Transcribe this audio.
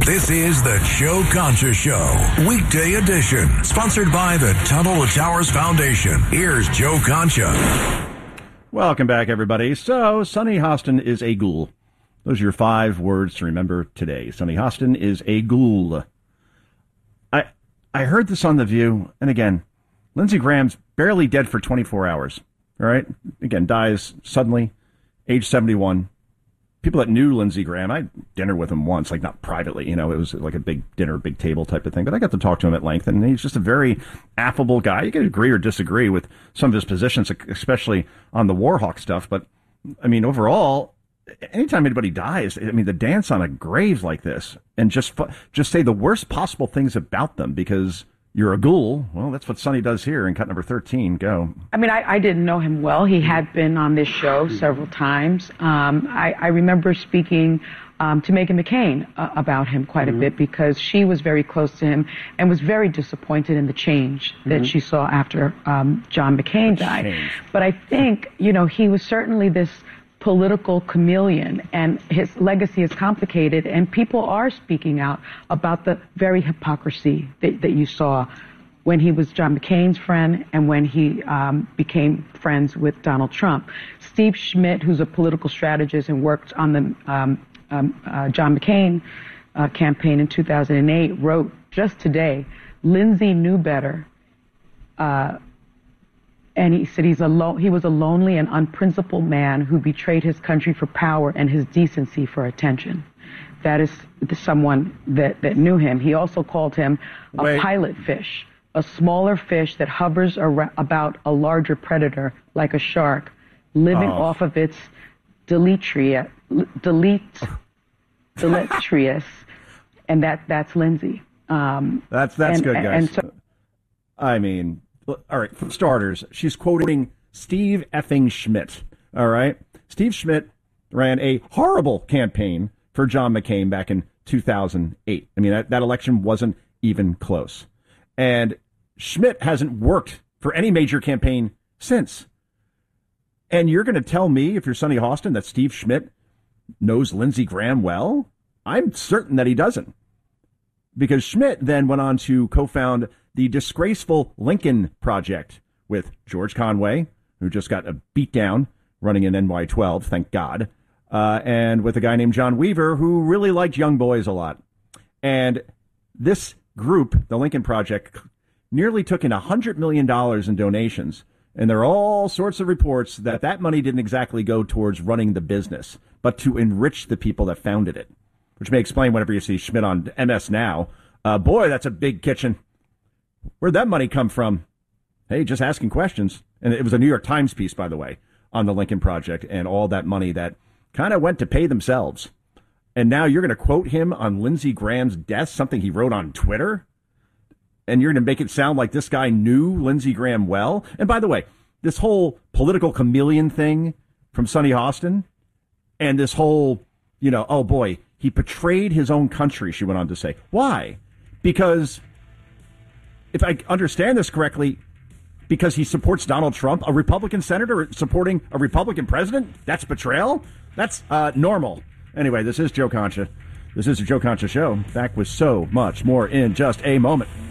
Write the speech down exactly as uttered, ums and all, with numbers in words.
This is the Joe Concha Show, weekday edition, sponsored by the Tunnel to Towers Foundation. Here's Joe Concha. Welcome back, everybody. So, Sunny Hostin is a ghoul. Those are your five words to remember today. Sunny Hostin is a ghoul. I I heard this on The View, and again, Lindsey Graham's barely dead for twenty-four hours. All right? Again, dies suddenly, age seventy-one. People that knew Lindsey Graham, I had dinner with him once, like not privately, you know, it was like a big dinner, big table type of thing, but I got to talk to him at length, and he's just a very affable guy. You can agree or disagree with some of his positions, especially on the Warhawk stuff, but, I mean, overall, anytime anybody dies, I mean, the dance on a grave like this, and just just say the worst possible things about them, because you're a ghoul. Well, that's what Sonny does here in cut number thirteen. Go. I mean, I, I didn't know him well. He had been on this show several times. Um, I, I remember speaking um, to Meghan McCain uh, about him quite mm-hmm. a bit, because she was very close to him and was very disappointed in the change that mm-hmm. she saw after um, John McCain the died. Change. But I think, you know, he was certainly this political chameleon, and his legacy is complicated, and people are speaking out about the very hypocrisy that, that you saw when he was John McCain's friend and when he um, became friends with Donald Trump. Steve Schmidt, who's a political strategist and worked on the um, um, uh, John McCain uh, campaign in two thousand eight, wrote just today, Lindsey knew better, uh, and he said he's a lo- he was a lonely and unprincipled man who betrayed his country for power and his decency for attention. That is someone that, that knew him. He also called him a Wait. pilot fish, a smaller fish that hovers ar- about a larger predator like a shark, living oh. off of its deletria, delete, deleterious, and that that's Lindsey. Um, that's that's and, good, guys. And so, I mean. All right, for starters, she's quoting Steve effing Schmidt, all right? Steve Schmidt ran a horrible campaign for John McCain back in two thousand eight. I mean, that, that election wasn't even close. And Schmidt hasn't worked for any major campaign since. And you're going to tell me, if you're Sunny Hostin, that Steve Schmidt knows Lindsey Graham well? I'm certain that he doesn't. Because Schmidt then went on to co-found the disgraceful Lincoln Project with George Conway, who just got a beatdown running in N Y twelve, thank God, uh, and with a guy named John Weaver, who really liked young boys a lot. And this group, the Lincoln Project, nearly took in one hundred million dollars in donations. And there are all sorts of reports that that money didn't exactly go towards running the business, but to enrich the people that founded it, which may explain whenever you see Schmidt on M S Now, uh, boy, that's a big kitchen. Where'd that money come from? Hey, just asking questions. And it was a New York Times piece, by the way, on the Lincoln Project and all that money that kind of went to pay themselves. And now you're going to quote him on Lindsey Graham's death, something he wrote on Twitter? And you're going to make it sound like this guy knew Lindsey Graham well? And by the way, this whole political chameleon thing from Sunny Hostin and this whole, you know, oh boy, he betrayed his own country, she went on to say. Why? Because if I understand this correctly, because he supports Donald Trump, a Republican senator supporting a Republican president, that's betrayal? That's uh, normal. Anyway, this is Joe Concha. This is the Joe Concha Show. Back with so much more in just a moment.